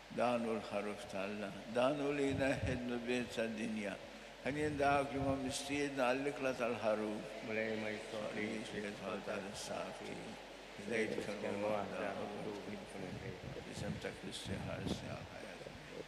Danul haruf talla. Danul ina hedno bet sa dinya. Hanyan da akima mistid na aliklat al haruf. Mulai mai sorry, Ismet hotal safi. Zaid Zaid kan kan wa wahda. da hudu ni sunan kai. Isam takristi harsi al